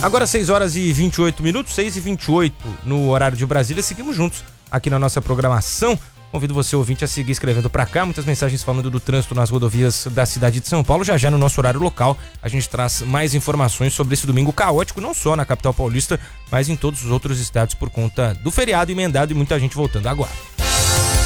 Agora 6 horas e 28 minutos, 6h28 no horário de Brasília. Seguimos juntos aqui na nossa programação. Convido você, ouvinte, a seguir escrevendo pra cá. Muitas mensagens falando do trânsito nas rodovias da cidade de São Paulo. Já no nosso horário local, a gente traz mais informações sobre esse domingo caótico, não só na capital paulista, mas em todos os outros estados por conta do feriado emendado e muita gente voltando agora.